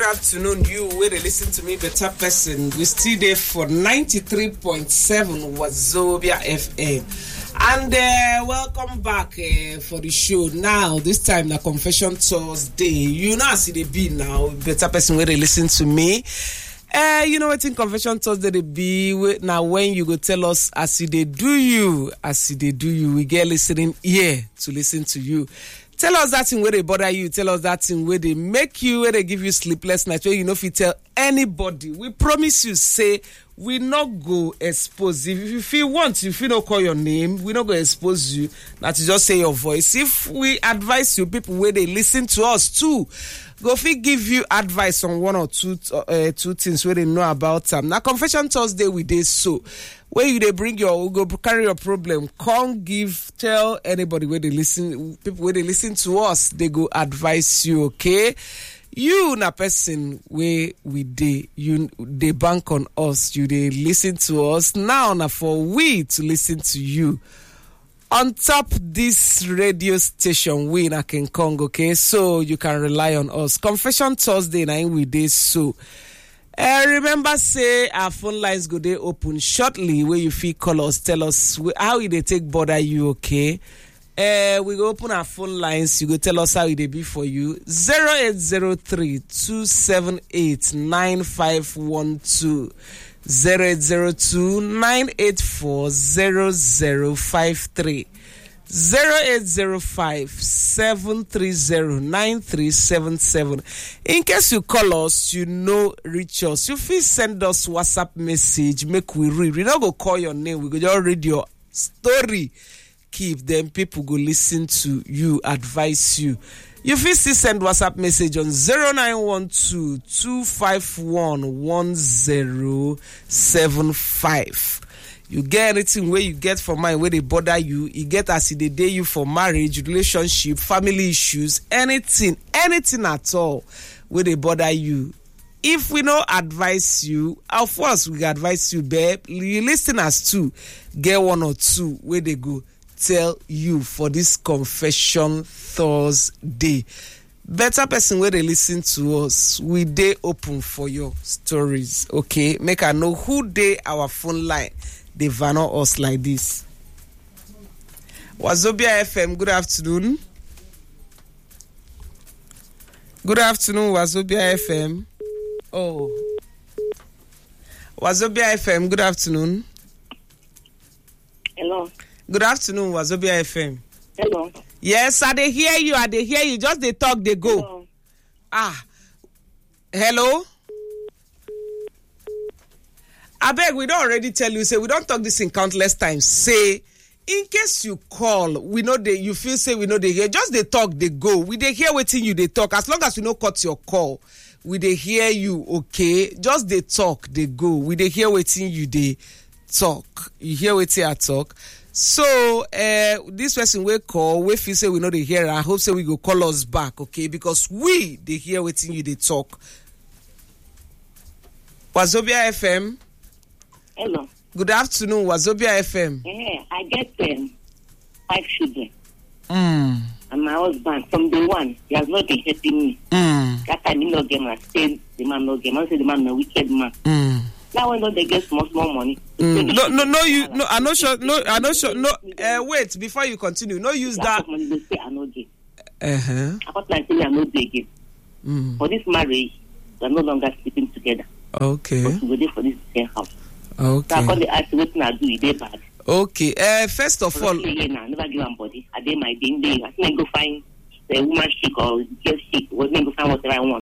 afternoon, you where they listen to me, better person. We still there for 93.7 Wazobia FM. And welcome back for the show. Now, this time, the Confession Thursday. You know, I see the be now, better person where they listen to me. You know what in Confession Thursday they be now when you go tell us as they do you, we get listening ear to listen to you. Tell us that thing where they bother you. Tell us that thing where they make you, where they give you sleepless nights. Where you know if you tell anybody, we promise you, say we not go expose. If you want, if you don't call your name, we not go expose you. Not to just say your voice. If we advise you, people where they listen to us too, go if we give you advice on one or two things where they know about them. Now Confession Thursday we did so. Where you they bring your go carry your problem, can't tell anybody where they listen, people where they listen to us, they go advise you, okay? You na person where we they bank on us, you they listen to us. Now na for we to listen to you. On top this radio station, we na King Kong, okay? So you can rely on us. Confession Thursday na we dey so. Remember, say our phone lines go they open shortly where you feel call us, tell us how they take bother you, okay? We go open our phone lines, you go tell us how they be for you. 0803-278-9512 0802-984-0053 0805-730-9377. In case you call us, you know reach us. You feel send us WhatsApp message, make we read. We not go call your name, we go just read your story. Keep them, people go listen to you, advise you. You feel still send WhatsApp message on 0912-251-1075. You get anything where you get from mine where they bother you, you get as they day you for marriage, relationship, family issues, anything at all where they bother you. If we don't advise you, of course we advise you, babe. You listen as two, get one or two where they go tell you for this Confession Thursday. Better person where they listen to us, we dey open for your stories, okay? Make I know who dey our phone line. They vanner us like this. Wazobia FM, good afternoon. Good afternoon, Wazobia FM. Oh. Wazobia FM, good afternoon. Hello. Good afternoon, Wazobia FM. Hello. Yes, I dey hear you. Just they talk, they go. Hello. Hello? I beg, we don't already tell you, say, we don't talk this in countless times. Say, in case you call, we know you feel say we know they hear. Just they talk, they go. We they hear waiting you, they talk. As long as we know cut your call, we they hear you, okay? Just they talk, they go. We they hear waiting you, they talk. You hear waiting I talk. So, this person will call, we feel say we know they hear. I hope say we go call us back, okay? Because we they hear waiting you, they talk. Wazobia FM. Hello. Good afternoon, Wazobia FM. Yeah, I get 5 children. And my husband, from day one, he has not been helping me. That time, he not get my stay, the man not get. I say the man a wicked man. Now when they get small money. I'm not sure. Wait, before you continue, no use that. Money they say I not get. About like say I not get again. For this marriage, we are no longer sleeping together. Okay. But we go there for this same house. Okay. So I call the ask what I do, they bad. Okay. First of all, never give them body. I did my day. I think I go find the woman sick or girl sick. What go find whatever I want.